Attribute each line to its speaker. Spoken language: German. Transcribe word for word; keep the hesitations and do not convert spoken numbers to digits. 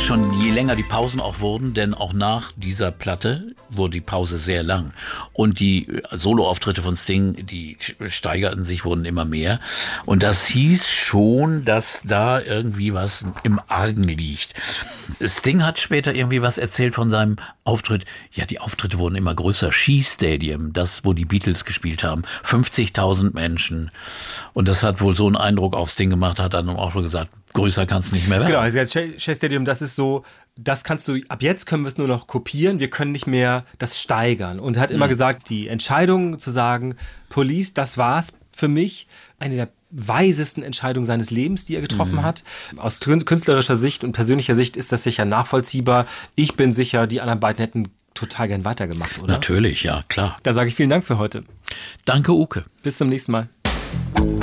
Speaker 1: schon, je länger die Pausen auch wurden, denn auch nach dieser Platte wurde die Pause sehr lang. Und die Soloauftritte von Sting, die steigerten sich, wurden immer mehr. Und das hieß schon, dass da irgendwie was im Argen liegt. Sting hat später irgendwie was erzählt von seinem Auftritt. Ja, die Auftritte wurden immer größer. Shea Stadium, das, wo die Beatles gespielt haben. fünfzigtausend Menschen. Und das hat wohl so einen Eindruck auf Sting gemacht, hat dann auch gesagt, größer kann es nicht mehr werden.
Speaker 2: Genau, also jetzt Shea Stadium, das ist so, das kannst du, ab jetzt können wir es nur noch kopieren, wir können nicht mehr das steigern. Und er hat immer mhm. gesagt, die Entscheidung zu sagen, Police, das war's für mich, eine der weisesten Entscheidungen seines Lebens, die er getroffen mhm. hat. Aus künstlerischer Sicht und persönlicher Sicht ist das sicher nachvollziehbar. Ich bin sicher, die anderen beiden hätten total gern weitergemacht, oder?
Speaker 1: Natürlich, ja, klar.
Speaker 2: Da sage ich vielen Dank für heute.
Speaker 1: Danke, Uke.
Speaker 2: Bis zum nächsten Mal.